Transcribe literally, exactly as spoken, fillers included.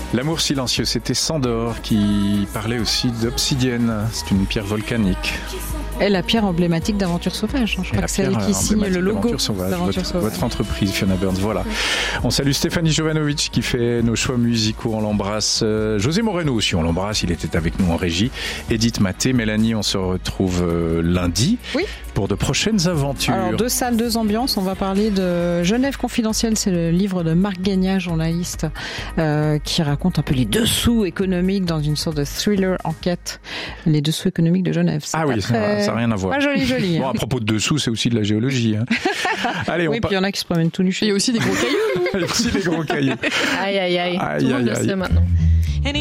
L'amour silencieux, c'était Sandor qui parlait aussi d'obsidienne. C'est une pierre volcanique. Et la pierre emblématique d'Aventure Sauvage. Je crois que c'est elle qui signe le logo Sauvage, d'Aventure votre, Sauvage. votre entreprise, Fiona Burns. Voilà. Oui. On salue Stéphanie Jovanovic qui fait nos choix musicaux. On l'embrasse. Euh, José Moreno aussi, on l'embrasse. Il était avec nous en régie. Edith Maté, Mélanie, on se retrouve euh, lundi oui. pour de prochaines aventures. Alors, deux salles, deux ambiances. On va parler de Genève confidentielle. C'est le livre de Marc Gagna, journaliste, euh, qui raconte un peu les dessous économiques dans une sorte de thriller enquête. Les dessous économiques de Genève. C'est ah oui, très... ça n'a rien à voir. Pas joli, joli. Bon, hein. À propos de dessous, c'est aussi de la géologie. Hein. Allez, oui, on puis il y en a qui se promènent tout nus. Il y a aussi des gros cailloux. Il y a aussi des gros cailloux. Aïe, aïe, aïe. Aïe, Tout le monde aïe, le aïe. sait maintenant.